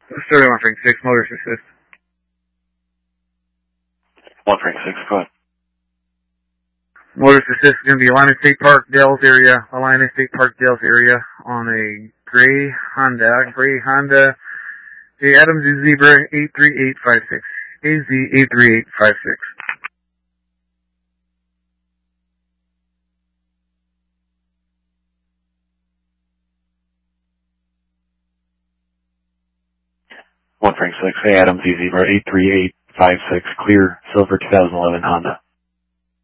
Sterling 1 Frank 6, Motors Assist. 1 Frank 6, go ahead. Motors Assist is going to be Alina State Park, Dells area, Alina State Park, Dells area on a gray Honda, the Adams Zebra 83856, AZ 83856. One Frank 6, hey Adams, Zebra 83856, clear, silver 2011 Honda.